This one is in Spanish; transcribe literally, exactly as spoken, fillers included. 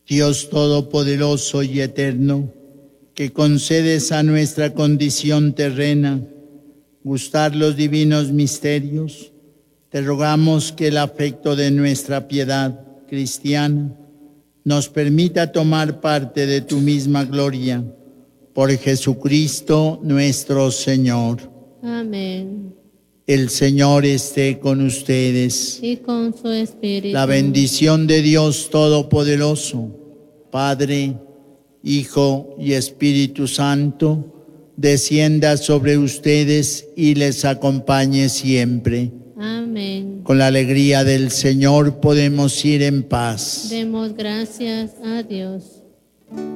Dios Todopoderoso y Eterno, que concedes a nuestra condición terrena gustar los divinos misterios, te rogamos que el afecto de nuestra piedad cristiana nos permita tomar parte de tu misma gloria. Por Jesucristo nuestro Señor. Amén. El Señor esté con ustedes. Y con su espíritu. La bendición de Dios Todopoderoso, Padre, Hijo y Espíritu Santo, descienda sobre ustedes y les acompañe siempre. Amén. Con la alegría del Señor podemos ir en paz. Demos gracias a Dios.